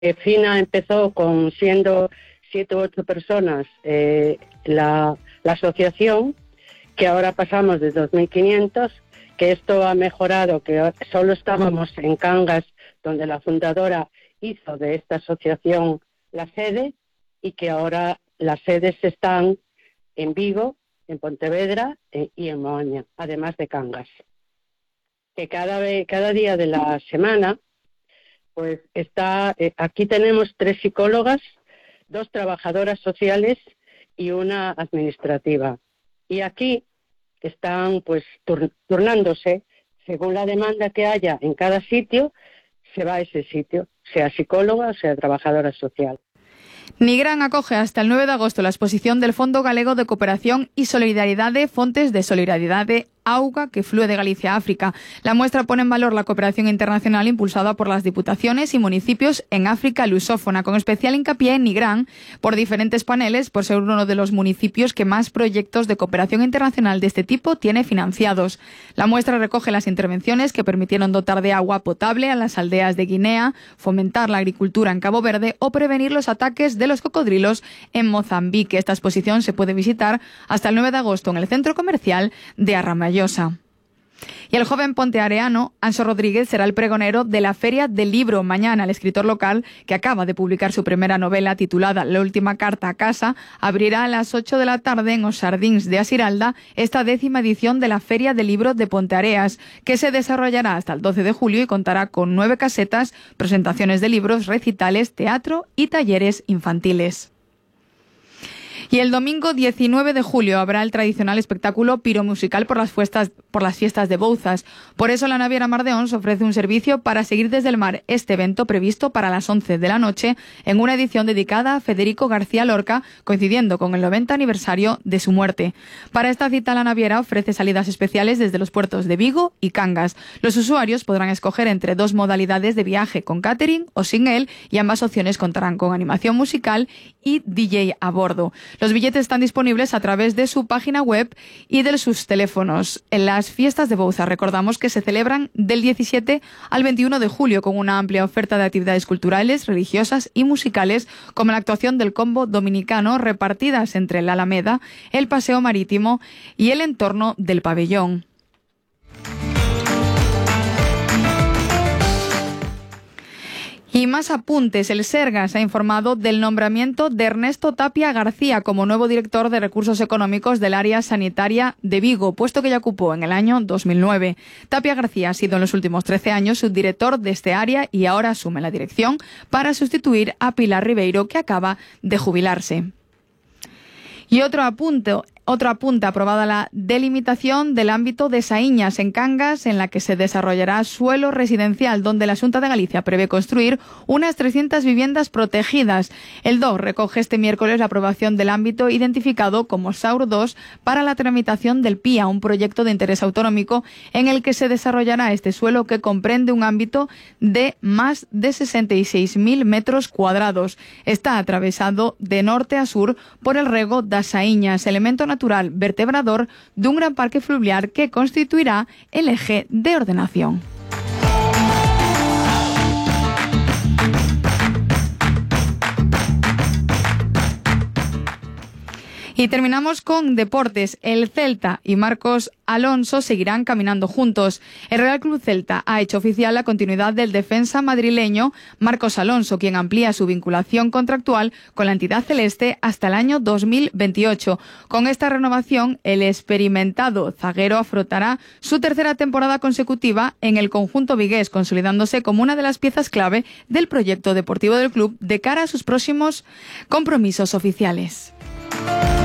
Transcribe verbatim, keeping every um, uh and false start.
Eh, Fina empezó con siendo siete u ocho personas eh, la, la asociación, que ahora pasamos de dos mil quinientos, que esto ha mejorado, que solo estábamos en Cangas, donde la fundadora hizo de esta asociación la sede, y que ahora las sedes están en Vigo, en Pontevedra eh, y en Moaña, además de Cangas. Que cada, vez, cada día de la semana, pues está, eh, aquí tenemos tres psicólogas, dos trabajadoras sociales y una administrativa. Y aquí están pues tur- turnándose, según la demanda que haya en cada sitio, se va a ese sitio, sea psicóloga o sea trabajadora social. Nigrán acoge hasta el nueve de agosto la exposición del Fondo Galego de Cooperación y Solidaridade, Fontes de Solidaridade, Auga, que flúe de Galicia a África. La muestra pone en valor la cooperación internacional impulsada por las diputaciones y municipios en África lusófona, con especial hincapié en Nigrán, por diferentes paneles, por ser uno de los municipios que más proyectos de cooperación internacional de este tipo tiene financiados. La muestra recoge las intervenciones que permitieron dotar de agua potable a las aldeas de Guinea, fomentar la agricultura en Cabo Verde o prevenir los ataques de los cocodrilos en Mozambique. Esta exposición se puede visitar hasta el nueve de agosto en el centro comercial de Arramallosa. Y el joven ponteareano Anxo Rodríguez será el pregonero de la Feria del Libro. Mañana el escritor local, que acaba de publicar su primera novela titulada La última carta a casa, abrirá a las ocho de la tarde en Os Sardíns de Asiralda esta décima edición de la Feria del Libro de Ponteareas, que se desarrollará hasta el doce de julio y contará con nueve casetas, presentaciones de libros, recitales, teatro y talleres infantiles. Y el domingo diecinueve de julio habrá el tradicional espectáculo piromusical por las fiestas, por las fiestas de Bouzas. Por eso la Naviera Mar de Ons ofrece un servicio para seguir desde el mar este evento previsto para las once de la noche en una edición dedicada a Federico García Lorca, coincidiendo con el noventa aniversario de su muerte. Para esta cita la Naviera ofrece salidas especiales desde los puertos de Vigo y Cangas. Los usuarios podrán escoger entre dos modalidades de viaje, con catering o sin él, y ambas opciones contarán con animación musical y D J a bordo. Los billetes están disponibles a través de su página web y de sus teléfonos. En las fiestas de Bouzas recordamos que se celebran del diecisiete al veintiuno de julio con una amplia oferta de actividades culturales, religiosas y musicales, como la actuación del combo dominicano, repartidas entre la Alameda, el Paseo Marítimo y el entorno del pabellón. Y más apuntes. El Sergas ha informado del nombramiento de Ernesto Tapia García como nuevo director de Recursos Económicos del área sanitaria de Vigo, puesto que ya ocupó en el año dos mil nueve. Tapia García ha sido en los últimos trece años subdirector de este área y ahora asume la dirección para sustituir a Pilar Ribeiro, que acaba de jubilarse. Y otro apunte, otro apunte, aprobada la delimitación del ámbito de Saíñas en Cangas, en la que se desarrollará suelo residencial, donde la Xunta de Galicia prevé construir unas trescientas viviendas protegidas. El D O recoge este miércoles la aprobación del ámbito identificado como Saur dos para la tramitación del P I A, un proyecto de interés autonómico en el que se desarrollará este suelo, que comprende un ámbito de más de sesenta y seis mil metros cuadrados. Está atravesado de norte a sur por el rego das Saíñas, elemento natural vertebrador de un gran parque fluvial que constituirá el eje de ordenación. Y terminamos con deportes. El Celta y Marcos Alonso seguirán caminando juntos. El Real Club Celta ha hecho oficial la continuidad del defensa madrileño Marcos Alonso, quien amplía su vinculación contractual con la entidad celeste hasta el año dos mil veintiocho. Con esta renovación, el experimentado zaguero afrontará su tercera temporada consecutiva en el conjunto vigués, consolidándose como una de las piezas clave del proyecto deportivo del club de cara a sus próximos compromisos oficiales.